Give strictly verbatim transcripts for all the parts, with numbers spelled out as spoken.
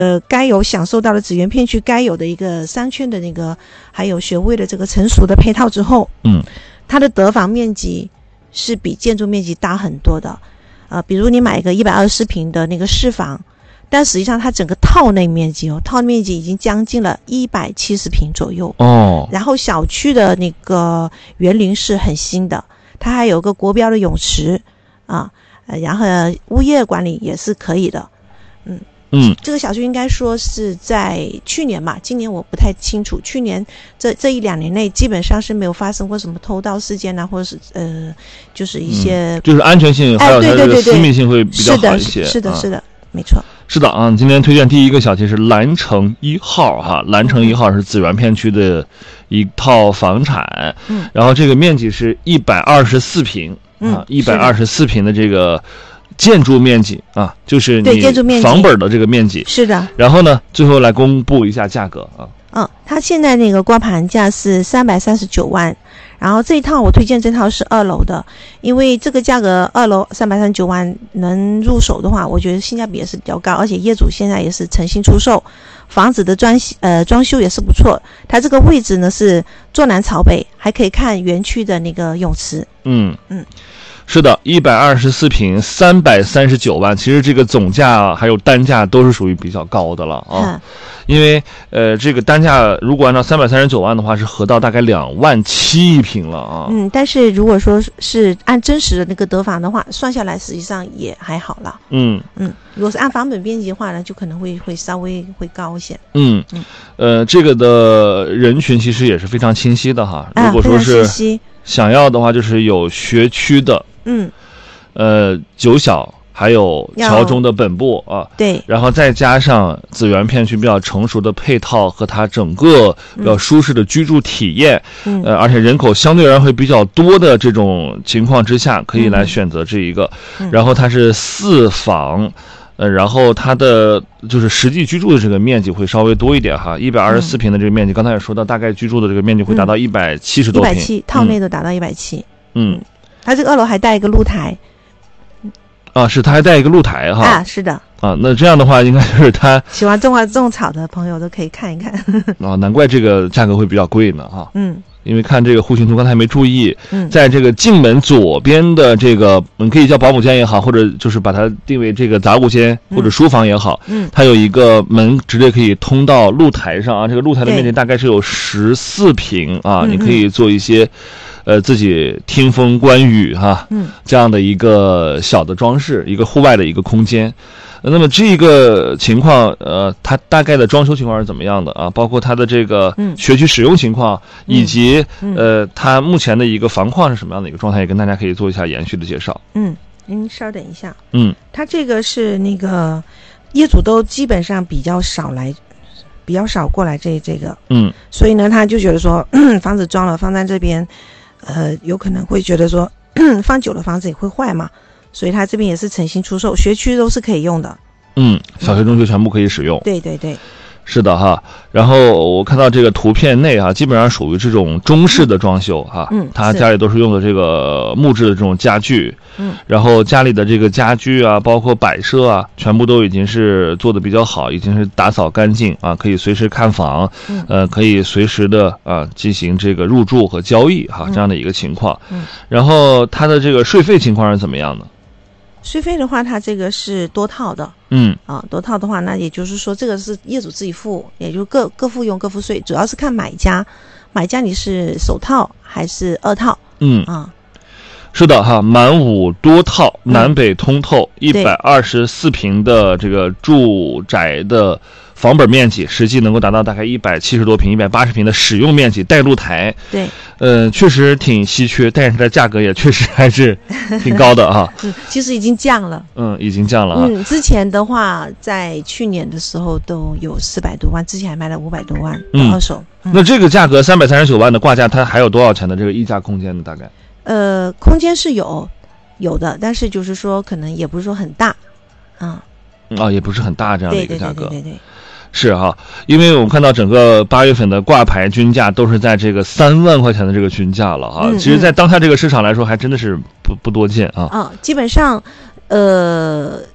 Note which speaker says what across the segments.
Speaker 1: 呃该有享受到的紫园片区该有的一个商圈的那个还有学位的这个成熟的配套之后，
Speaker 2: 嗯，
Speaker 1: 它的得房面积是比建筑面积大很多的。呃，比如你买一个一百二十平的那个市房，但实际上它整个套内面积哦，套内面积已经将近了一百七十平左右
Speaker 2: 哦。
Speaker 1: 然后小区的那个园林是很新的，它还有个国标的泳池啊，呃，然后物业管理也是可以的。嗯
Speaker 2: 嗯，
Speaker 1: 这个小区应该说是在去年吧，今年我不太清楚。去年这这一两年内，基本上是没有发生过什么偷盗事件啊，或者是呃，就是一些、
Speaker 2: 嗯、就是安全性还有它这个私密性会比较好一些。
Speaker 1: 是的，是的，是的，
Speaker 2: 啊、
Speaker 1: 没错。
Speaker 2: 是的啊，今天推荐第一个小区是蓝城一号哈，蓝城一号是紫园片区的一套房产，
Speaker 1: 嗯，
Speaker 2: 然后这个面积是一百二十四平，
Speaker 1: 嗯，
Speaker 2: 啊，一百二十四平的这个建筑面积啊，就是你房本的这个面积，
Speaker 1: 是的。
Speaker 2: 然后呢，最后来公布一下价格啊。
Speaker 1: 嗯，它现在那个挂盘价是三百三十九万，然后这一套我推荐这套是二楼的，因为这个价格二楼三百三十九万能入手的话，我觉得性价比也是比较高，而且业主现在也是诚心出售，房子的装呃装修也是不错。它这个位置呢是坐南朝北，还可以看园区的那个泳池。
Speaker 2: 嗯
Speaker 1: 嗯。
Speaker 2: 是的，一百二十四平，三百三十九万。其实这个总价还有单价都是属于比较高的了啊，
Speaker 1: 嗯、
Speaker 2: 因为呃，这个单价如果按照三百三十九万的话，是合到大概两万七一平了啊。
Speaker 1: 嗯，但是如果说是按真实的那个得房的话，算下来实际上也还好了。
Speaker 2: 嗯
Speaker 1: 嗯，如果是按房本面积的话呢，就可能会会稍微会高一些。
Speaker 2: 嗯嗯，呃，这个的人群其实也是非常清晰的哈。如果说是想要的话，就是有学区的。
Speaker 1: 嗯，
Speaker 2: 呃，九小还有桥中的本部啊，
Speaker 1: 对，
Speaker 2: 然后再加上紫园片区比较成熟的配套和它整个比较舒适的居住体验，
Speaker 1: 嗯，
Speaker 2: 呃，而且人口相对而言会比较多的这种情况之下，可以来选择这一个。
Speaker 1: 嗯、
Speaker 2: 然后它是四房，呃，然后它的就是实际居住的这个面积会稍微多一点哈，一百二十四平的这个面积，嗯、刚才也说到，大概居住的这个面积会达到一百七十多平，
Speaker 1: 一百七套内都达到一百七，
Speaker 2: 嗯。嗯
Speaker 1: 它这个二楼还带一个露台，
Speaker 2: 啊，是它还带一个露台哈。
Speaker 1: 啊，是的。
Speaker 2: 啊，那这样的话，应该就是它
Speaker 1: 喜欢种花种草的朋友都可以看一看。
Speaker 2: 啊，难怪这个价格会比较贵呢哈。
Speaker 1: 嗯，
Speaker 2: 因为看这个户型图，刚才没注意，
Speaker 1: 嗯，
Speaker 2: 在这个进门左边的这个，嗯，可以叫保姆间也好，或者就是把它定为这个杂物间或者书房也好，
Speaker 1: 嗯，
Speaker 2: 它有一个门直接可以通到露台上啊。这个露台的面积大概是有十四平啊，你可以做一些。呃，自己听风观雨哈，
Speaker 1: 嗯，
Speaker 2: 这样的一个小的装饰，一个户外的一个空间。那么这个情况，呃，它大概的装修情况是怎么样的啊？包括它的这个学区使用情况，
Speaker 1: 嗯、
Speaker 2: 以及、嗯、呃，它目前的一个房况是什么样的一个状态，也跟大家可以做一下延续的介绍。
Speaker 1: 嗯，您稍等一下。
Speaker 2: 嗯，
Speaker 1: 它这个是那个业主都基本上比较少来。比较少过来这这个，
Speaker 2: 嗯，
Speaker 1: 所以呢，他就觉得说，房子装了放在这边，呃，有可能会觉得说，放久了房子也会坏嘛，所以他这边也是诚心出售，学区都是可以用的，
Speaker 2: 嗯，小学中学全部可以使用，
Speaker 1: 对对对。
Speaker 2: 是的哈，然后我看到这个图片内啊，基本上属于这种中式的装修哈，
Speaker 1: 嗯，
Speaker 2: 他家里都是用的这个木质的这种家具，
Speaker 1: 嗯，
Speaker 2: 然后家里的这个家具啊，包括摆设啊，全部都已经是做的比较好，已经是打扫干净啊，可以随时看房，
Speaker 1: 嗯，
Speaker 2: 呃，可以随时的啊进行这个入住和交易哈，这样的一个情况，
Speaker 1: 嗯，
Speaker 2: 然后它的这个税费情况是怎么样的？
Speaker 1: 税费的话，它这个是多套的，
Speaker 2: 嗯
Speaker 1: 啊，多套的话，那也就是说，这个是业主自己付，也就各各付用各付税，主要是看买家，买家你是首套还是二套？
Speaker 2: 嗯
Speaker 1: 啊，
Speaker 2: 是的哈，满五多套，南北通透，一
Speaker 1: 嗯
Speaker 2: 百二十四平的这个住宅的房本面积，实际能够达到大概一百七十多平、一百八十平的使用面积，带露台。
Speaker 1: 对，
Speaker 2: 呃，确实挺稀缺，但是它价格也确实还是挺高的哈。
Speaker 1: 嗯，其实已经降了。
Speaker 2: 嗯，已经降了啊。
Speaker 1: 嗯，之前的话，在去年的时候都有四百多万，之前还卖了五百多万的二手。
Speaker 2: 嗯嗯、那这个价格三百三十九万的挂价，它还有多少钱的这个溢价空间呢？大概？
Speaker 1: 呃，空间是有有的，但是就是说可能也不是说很大，啊、
Speaker 2: 嗯，啊，也不是很大这样的一个价格。
Speaker 1: 对对对对对对。
Speaker 2: 是哈，因为我们看到整个八月份的挂牌均价都是在这个三万块钱的这个均价了哈。
Speaker 1: 嗯嗯、
Speaker 2: 其实，在当下这个市场来说，还真的是不不多见啊。
Speaker 1: 啊，基本上，呃，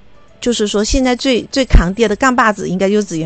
Speaker 1: 就是说现在最最抗跌的钢把子应该就是紫园